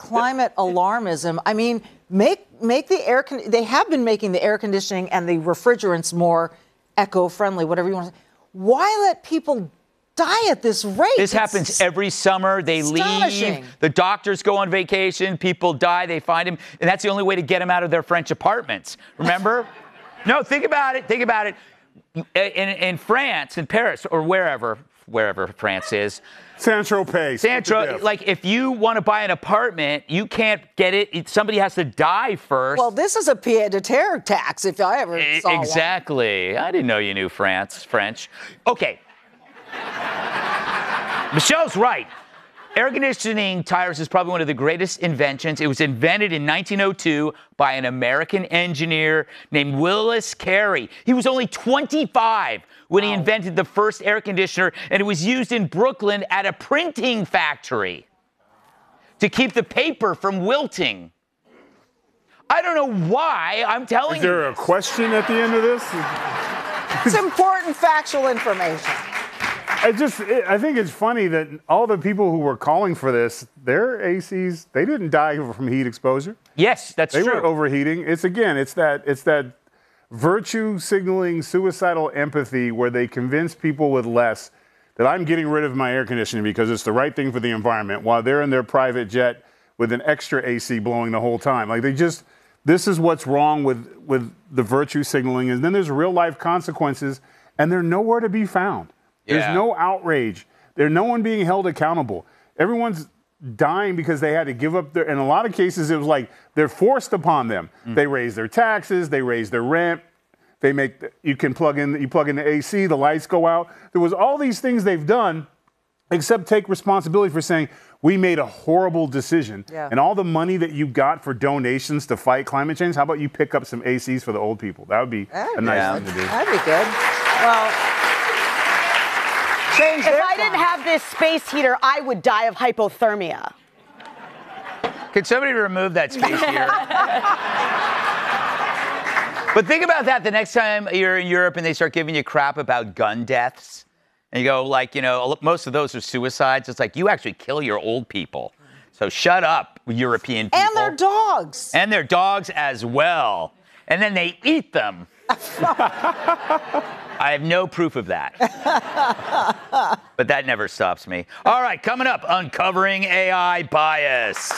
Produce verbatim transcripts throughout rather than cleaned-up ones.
climate alarmism. I mean, make make the air con- they have been making the air conditioning and the refrigerants more eco-friendly, whatever you want to say. Why let people die at this rate? This it's happens every summer. They leave. The doctors go on vacation. People die. They find him. And that's the only way to get them out of their French apartments. Remember? No, think about it. Think about it. In, in France, in Paris, or wherever, wherever France is. Saint-Tropez. Saint-Tropez. Like, if you want to buy an apartment, you can't get it. it. Somebody has to die first. Well, this is a pied-à-terre tax, if I ever e- saw Exactly. one. I didn't know you knew France, French. Okay. Michelle's right. Air conditioning tires is probably one of the greatest inventions. It was invented in nineteen oh two by an American engineer named Willis Carey. He was only twenty-five when wow. he invented the first air conditioner, and it was used in Brooklyn at a printing factory to keep the paper from wilting. I don't know why I'm telling you. Is there you a question at the end of this? It's important factual information. I just, it, I think it's funny that all the people who were calling for this, their A Cs, they didn't die from heat exposure. Yes, that's they true. They were overheating. It's again, it's that, it's that virtue signaling, suicidal empathy where they convince people with less that I'm getting rid of my air conditioning because it's the right thing for the environment, while they're in their private jet with an extra A C blowing the whole time. Like they just, this is what's wrong with with the virtue signaling, and then there's real life consequences, and they're nowhere to be found. There's yeah. no outrage. There's no one being held accountable. Everyone's dying because they had to give up their, in a lot of cases, it was like they're forced upon them. Mm. They raise their taxes, they raise their rent, they make, you can plug in, you plug in the A C, the lights go out. There was all these things they've done, except take responsibility for saying, we made a horrible decision. Yeah. And all the money that you got for donations to fight climate change, how about you pick up some A Cs for the old people? That would be that'd a nice yeah. thing to do. That'd be good. Well, if I didn't have this space heater, I would die of hypothermia. Could somebody remove that space heater? But think about that the next time you're in Europe and they start giving you crap about gun deaths. And you go, like, you know, most of those are suicides. It's like, you actually kill your old people. So shut up, European people. And their dogs. And their dogs as well. And then they eat them. I have no proof of that. But that never stops me. All right, coming up, uncovering A I bias.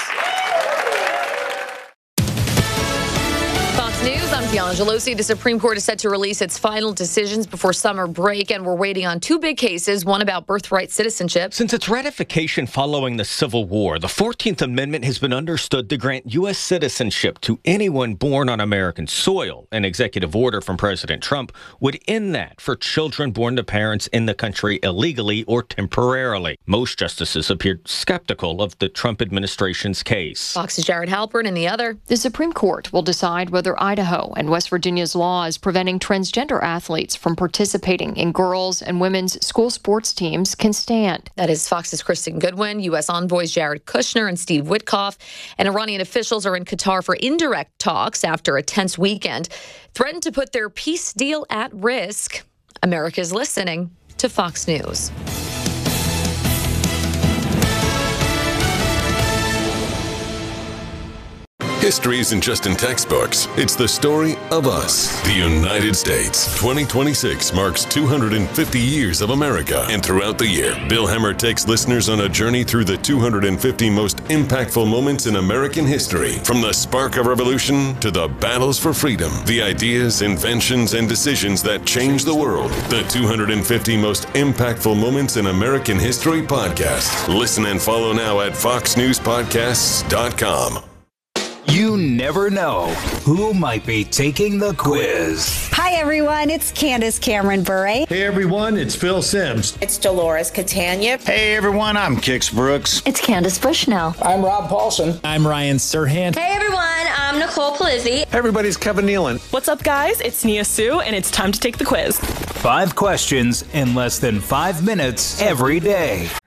Fox News, I'm Tiana Gelosi. The Supreme Court is set to release its final decisions before summer break, and we're waiting on two big cases, one about birthright citizenship. Since its ratification following the Civil War, the fourteenth Amendment has been understood to grant U S citizenship to anyone born on American soil. An executive order from President Trump would end that for children born to parents in the country illegally or temporarily. Most justices appeared skeptical of the Trump administration's case. Fox's Jared Halpern in the other. The Supreme Court will decide whether Idaho and West Virginia's laws preventing transgender athletes from participating in girls' and women's school sports teams can stand. That is Fox's Kristen Goodwin, U S envoys Jared Kushner and Steve Witkoff, and Iranian officials are in Qatar for indirect talks after a tense weekend, threatened to put their peace deal at risk. America's listening to Fox News. History isn't just in textbooks. It's the story of us, the United States. twenty twenty-six marks two hundred fifty years of America. And throughout the year, Bill Hemmer takes listeners on a journey through the two hundred fifty most impactful moments in American history. From the spark of revolution to the battles for freedom, the ideas, inventions, and decisions that changed the world. The two hundred fifty most impactful moments in American history podcast. Listen and follow now at fox news podcasts dot com. You never know who might be taking the quiz. Hi, everyone. It's Candace Cameron Bure. Hey, everyone. It's Phil Sims. It's Dolores Catania. Hey, everyone. I'm Kix Brooks. It's Candace Bushnell. I'm Rob Paulson. I'm Ryan Serhant. Hey, everyone. I'm Nicole Palizzi. Hey, everybody. It's Kevin Nealon. What's up, guys? It's Nia Sue, and it's time to take the quiz. Five questions in less than five minutes every day.